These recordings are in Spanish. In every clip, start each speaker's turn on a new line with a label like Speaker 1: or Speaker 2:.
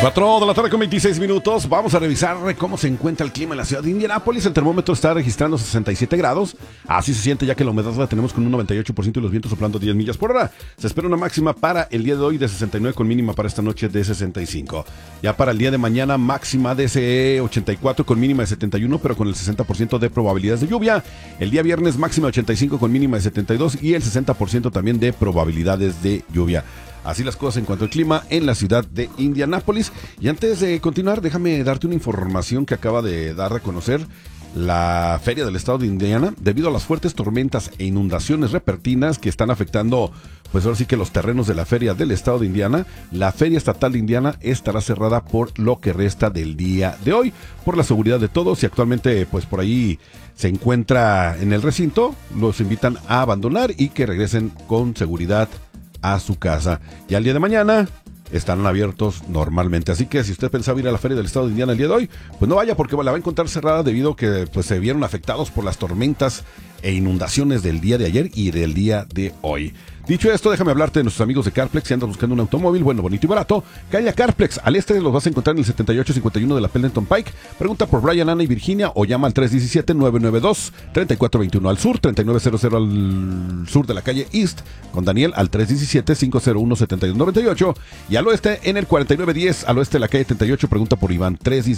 Speaker 1: 4 de la tarde con 26 minutos. Vamos a revisar cómo se encuentra el clima en la ciudad de Indianápolis. El termómetro está registrando 67 grados. Así se siente ya que la humedad la tenemos con un 98% y los vientos soplando 10 millas por hora. Se espera una máxima para el día de hoy de 69 con mínima para esta noche de 65. Ya para el día de mañana máxima de 84 con mínima de 71 pero con el 60% de probabilidades de lluvia. El día viernes máxima de 85 con mínima de 72 y el 60% también de probabilidades de lluvia. Así las cosas en cuanto al clima en la ciudad de Indianápolis. Y antes de continuar, déjame darte una información que acaba de dar a conocer la Feria del Estado de Indiana. Debido a las fuertes tormentas e inundaciones repentinas que están afectando, pues ahora sí que los terrenos de la Feria del Estado de Indiana, la Feria Estatal de Indiana estará cerrada por lo que resta del día de hoy, por la seguridad de todos. Y actualmente, pues por ahí se encuentra en el recinto, los invitan a abandonar y que regresen con seguridad a su casa. Y al día de mañana estarán abiertos normalmente. Así que si usted pensaba ir a la Feria del Estado de Indiana el día de hoy, pues no vaya porque la va a encontrar cerrada debido a que pues se vieron afectados por las tormentas e inundaciones del día de ayer y del día de hoy. Dicho esto, déjame hablarte de nuestros amigos de CarPlex. Si andas buscando un automóvil bueno, bonito y barato, calle a CarPlex. Al este los vas a encontrar en el 7851 de la Pendleton Pike. Pregunta por Brian, Ana y Virginia o llama al 317-992-3421. Al sur, 3900 al sur de la calle East. Con Daniel al 317-501-7298. Y al oeste en el 4910 al oeste de la calle 38. Pregunta por Iván,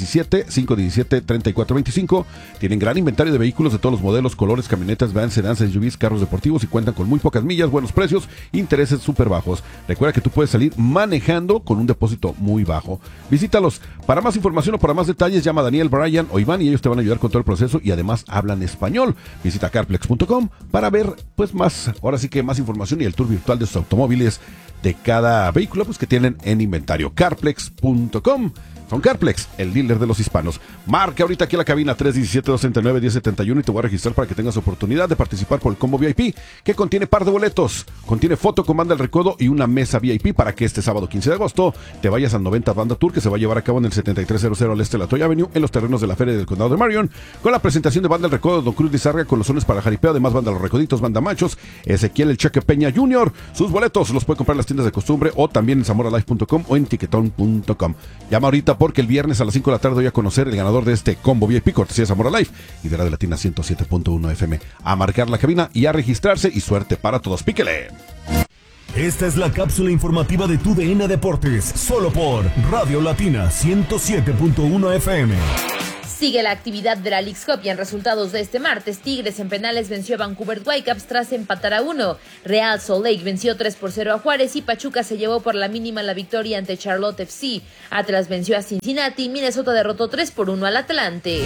Speaker 1: 317-517-3425. Tienen gran inventario de vehículos de todos los modelos, colores, camionetas, vans, sedans, SUVs, carros deportivos y cuentan con muy pocas millas, buenos precios, intereses súper bajos. Recuerda que tú puedes salir manejando con un depósito muy bajo. Visítalos. Para más información o para más detalles, llama a Daniel, Brian o Iván y ellos te van a ayudar con todo el proceso y además hablan español. Visita carplex.com para ver pues más, ahora sí que más información y el tour virtual de sus automóviles de cada vehículo pues que tienen en inventario. Carplex.com. Son CarPlex, el dealer de los hispanos. Marca ahorita aquí a la cabina 317-269-1071 y te voy a registrar para que tengas oportunidad de participar por el combo VIP, que contiene par de boletos, contiene foto con banda del recodo y una mesa VIP para que este sábado 15 de agosto te vayas al 90 Banda Tour, que se va a llevar a cabo en el 7300 al este de la Toy Avenue, en los terrenos de la Feria del Condado de Marion, con la presentación de banda del recodo Don Cruz Lizarga con los sones para jaripeo, además banda Los Recoditos, banda Machos, Ezequiel El Cheque Peña Jr. Sus boletos los puede comprar en las tiendas de costumbre o también en zamoralife.com o en tiquetón.com. Llama ahorita porque el viernes a las 5 de la tarde voy a conocer el ganador de este combo VIP cortesía de Zamora Life y de Radio Latina 107.1 FM. A marcar la cabina y a registrarse y suerte para todos. ¡Píquele!
Speaker 2: Esta es la cápsula informativa de tu DN Deportes, solo por Radio Latina 107.1 FM.
Speaker 3: Sigue la actividad de la Leagues Cup y en resultados de este martes, Tigres en penales venció a Vancouver Whitecaps tras empatar a 1. Real Salt Lake venció 3-0 a Juárez y Pachuca se llevó por la mínima la victoria ante Charlotte FC. Atlas venció a Cincinnati y Minnesota derrotó 3-1 al Atlante.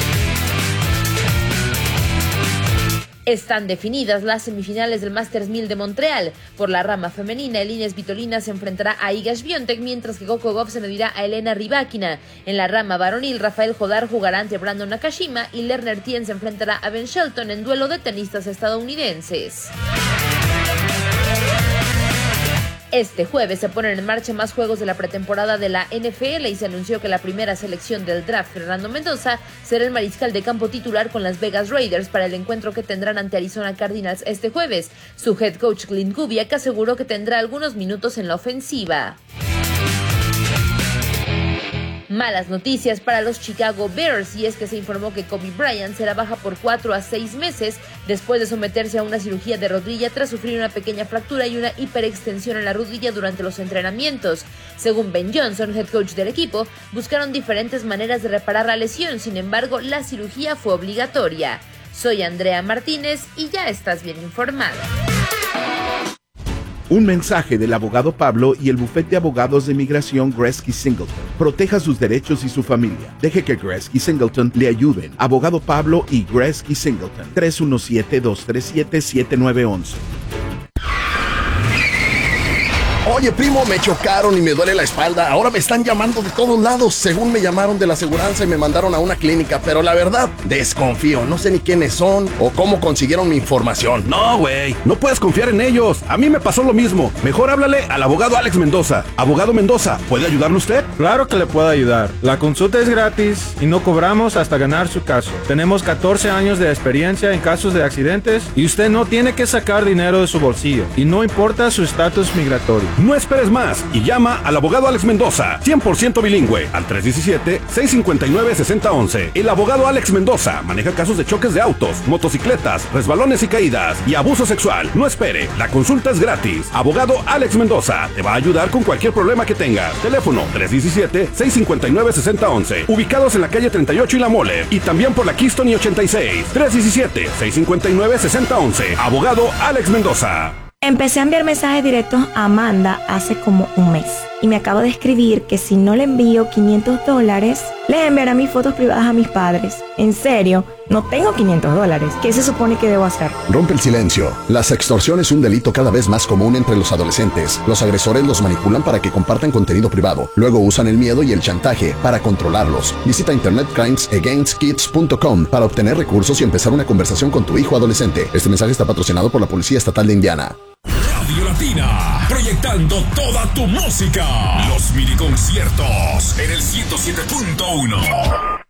Speaker 3: Están definidas las semifinales del Masters 1000 de Montreal. Por la rama femenina, Elina Svitolina se enfrentará a Iga Swiatek, mientras que Coco Gauff se medirá a Elena Rybakina. En la rama varonil, Rafael Jodar jugará ante Brandon Nakashima y Lerner Tien se enfrentará a Ben Shelton en duelo de tenistas estadounidenses. Este jueves se ponen en marcha más juegos de la pretemporada de la NFL y se anunció que la primera selección del draft, Fernando Mendoza, será el mariscal de campo titular con las Vegas Raiders para el encuentro que tendrán ante Arizona Cardinals este jueves. Su head coach Clint Kubiak aseguró que tendrá algunos minutos en la ofensiva. Malas noticias para los Chicago Bears, y es que se informó que Kobe Bryant será baja por 4 a 6 meses después de someterse a una cirugía de rodilla tras sufrir una pequeña fractura y una hiperextensión en la rodilla durante los entrenamientos. Según Ben Johnson, head coach del equipo, buscaron diferentes maneras de reparar la lesión, sin embargo, la cirugía fue obligatoria. Soy Andrea Martínez y ya estás bien informado.
Speaker 4: Un mensaje del abogado Pablo y el bufete de abogados de inmigración Gretzky Singleton. Proteja sus derechos y su familia. Deje que Gretzky Singleton le ayuden. Abogado Pablo y Gretzky Singleton. 317-237-7911.
Speaker 5: Oye, primo, me chocaron y me duele la espalda. Ahora me están llamando de todos lados. Según me llamaron de la aseguranza y me mandaron a una clínica. Pero la verdad, desconfío. No sé ni quiénes son o cómo consiguieron mi información.
Speaker 6: No, güey. No puedes confiar en ellos. A mí me pasó lo mismo. Mejor háblale al abogado Alex Mendoza. Abogado Mendoza, ¿puede ayudarle usted?
Speaker 7: Claro que le puedo ayudar. La consulta es gratis y no cobramos hasta ganar su caso. Tenemos 14 años de experiencia en casos de accidentes y usted no tiene que sacar dinero de su bolsillo. Y no importa su estatus migratorio.
Speaker 6: No esperes más y llama al abogado Alex Mendoza, 100% bilingüe, al 317-659-6011. El abogado Alex Mendoza maneja casos de choques de autos, motocicletas, resbalones y caídas y abuso sexual. No espere, la consulta es gratis. Abogado Alex Mendoza te va a ayudar con cualquier problema que tengas. Teléfono 317-659-6011. Ubicados en la calle 38 y La Mole y también por la Keystone y 86. 317-659-6011. Abogado Alex Mendoza.
Speaker 8: Empecé a enviar mensajes directos a Amanda hace como un mes y me acabo de escribir que si no le envío $500, les enviará mis fotos privadas a mis padres. En serio, no tengo $500. ¿Qué se supone que debo hacer?
Speaker 5: Rompe el silencio. La sextorsión es un delito cada vez más común entre los adolescentes. Los agresores los manipulan para que compartan contenido privado. Luego usan el miedo y el chantaje para controlarlos. Visita internetcrimesagainstkids.com para obtener recursos y empezar una conversación con tu hijo adolescente. Este mensaje está patrocinado por la Policía Estatal de Indiana.
Speaker 2: Radio Latina, proyectando toda tu música. Los mini conciertos en el 107.1.